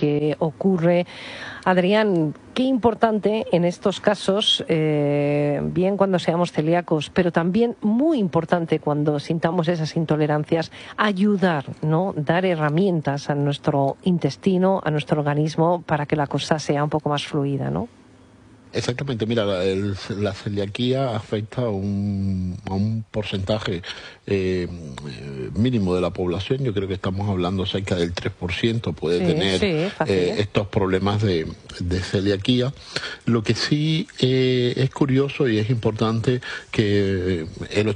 que ocurre. Adrián, qué importante en estos casos, bien cuando seamos celíacos, pero también muy importante cuando sintamos esas intolerancias, ayudar, ¿no? Dar herramientas a nuestro intestino, a nuestro organismo, para que la cosa sea un poco más fluida, ¿no? Exactamente, mira, la celiaquía afecta a un porcentaje mínimo de la población. Yo creo que estamos hablando cerca del 3% puede tener estos problemas de celiaquía. Lo que sí es curioso y es importante que el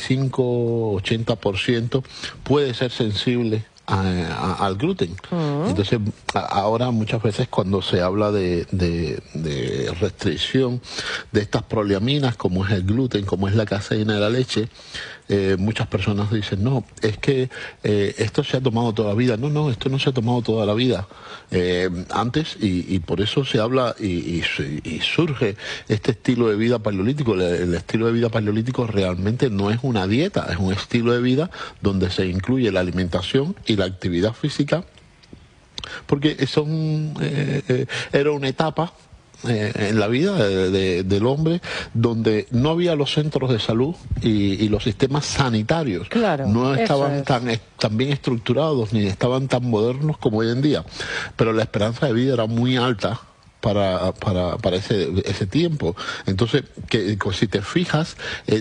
85-80% puede ser sensible al gluten. Entonces, ahora muchas veces cuando se habla de restricción de estas proleaminas, como es el gluten, como es la caseína de la leche, muchas personas dicen, no, es que esto se ha tomado toda la vida. No, esto no se ha tomado toda la vida. Antes, y por eso se habla y surge este estilo de vida paleolítico. El estilo de vida paleolítico realmente no es una dieta, es un estilo de vida donde se incluye la alimentación y la actividad física, porque era una etapa en la vida del hombre donde no había los centros de salud y los sistemas sanitarios no estaban tan bien estructurados ni estaban tan modernos como hoy en día, pero la esperanza de vida era muy alta para ese tiempo. Entonces, si te fijas,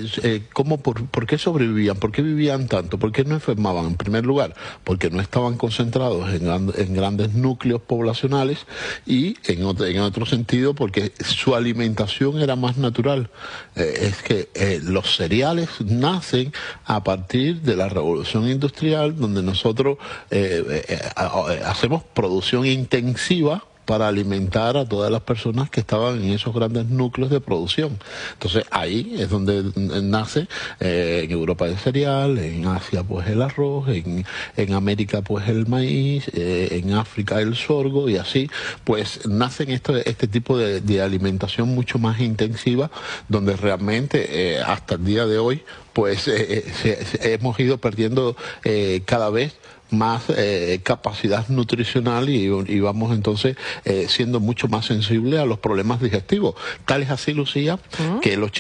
¿por qué sobrevivían? ¿Por qué vivían tanto? ¿Por qué no enfermaban? En primer lugar, porque no estaban concentrados en grandes núcleos poblacionales, y en otro sentido, porque su alimentación era más natural. Es que los cereales nacen a partir de la revolución industrial, donde nosotros hacemos producción intensiva para alimentar a todas las personas que estaban en esos grandes núcleos de producción. Entonces ahí es donde nace en Europa el cereal, en Asia pues el arroz, en América pues el maíz, en África el sorgo, y así pues nacen este tipo de alimentación mucho más intensiva, donde realmente hasta el día de hoy pues hemos ido perdiendo cada vez más capacidad nutricional y vamos entonces siendo mucho más sensibles a los problemas digestivos. Tal es así, Lucía, que el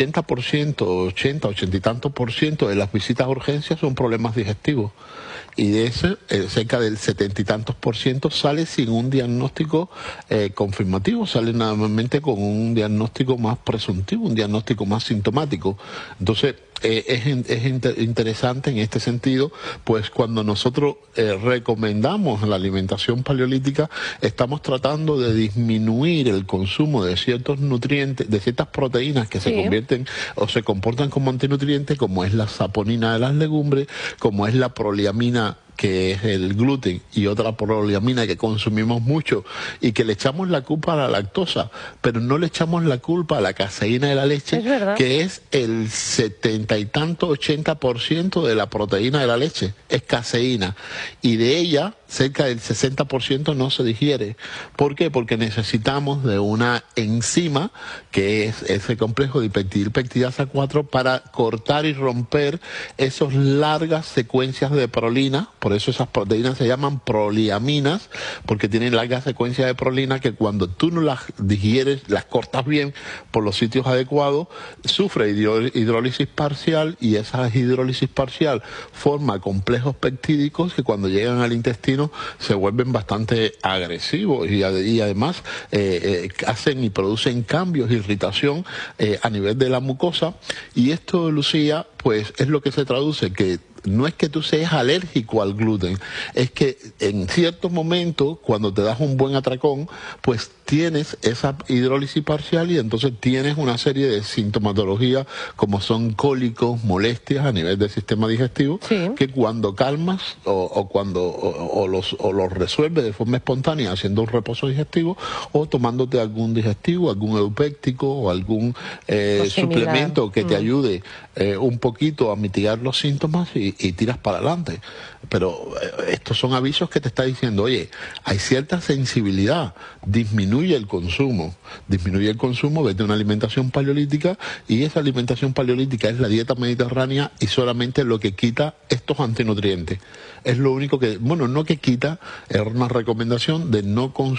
80 y tantos por ciento de las visitas a urgencias son problemas digestivos. Y de ese, cerca del 70 y tantos por ciento sale sin un diagnóstico confirmativo, sale normalmente con un diagnóstico más presuntivo, un diagnóstico más sintomático. Entonces, es interesante en este sentido, pues cuando nosotros recomendamos la alimentación paleolítica, estamos tratando de disminuir el consumo de ciertos nutrientes, de ciertas proteínas que se convierten o se comportan como antinutrientes, como es la saponina de las legumbres, como es la proleamina, que es el gluten, y otra proleamina que consumimos mucho y que le echamos la culpa a la lactosa, pero no le echamos la culpa a la caseína de la leche, que es el 70 y tanto, 80% de la proteína de la leche, es caseína, y de ella cerca del 60% no se digiere. ¿Por qué? Porque necesitamos de una enzima, que es ese complejo de dipeptidasa 4, para cortar y romper esas largas secuencias de prolina. Por eso esas proteínas se llaman proleaminas, porque tienen largas secuencias de prolina que cuando tú no las digieres, las cortas bien por los sitios adecuados, sufre hidrólisis parcial, y esa hidrólisis parcial forma complejos peptídicos que cuando llegan al intestino se vuelven bastante agresivos y además hacen y producen cambios, irritación a nivel de la mucosa. Y esto, Lucía, pues es lo que se traduce, que no es que tú seas alérgico al gluten, es que en ciertos momentos, cuando te das un buen atracón, pues tienes esa hidrólisis parcial y entonces tienes una serie de sintomatologías como son cólicos, molestias a nivel del sistema digestivo, que cuando calmas o los resuelves de forma espontánea haciendo un reposo digestivo o tomándote algún digestivo, algún eupéptico o algún suplemento que te ayude un poquito a mitigar los síntomas y tiras para adelante. Pero estos son avisos que te está diciendo, oye, hay cierta sensibilidad, disminuye el consumo, vete a una alimentación paleolítica, y esa alimentación paleolítica es la dieta mediterránea y solamente lo que quita estos antinutrientes. Es lo único que, bueno, no que quita, es una recomendación de no consumir